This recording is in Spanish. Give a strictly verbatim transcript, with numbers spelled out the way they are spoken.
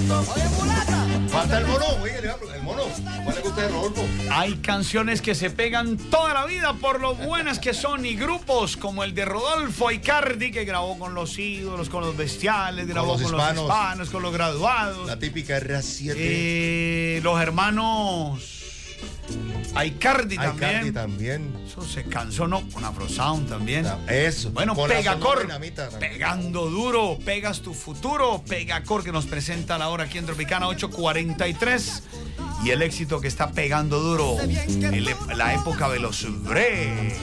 Falta el mono, oye, el mono. ¿Cuál le gusta de Rodolfo? Hay canciones que se pegan toda la vida por lo buenas que son y grupos como el de Rodolfo Icardi, que grabó con los ídolos, con los bestiales, grabó con los, con los hispanos, los hispanos, con los graduados. La típica R siete. Eh, los hermanos Icardi también. Icardi también. Eso se cansó, ¿no? Con Afrosound también. Eso. Bueno, con Pegacor. Pegando duro, pegas tu futuro. Pegacor, que nos presenta a la hora aquí en Tropicana ocho cuarenta y tres. Y el éxito que está pegando duro en la época de los bre.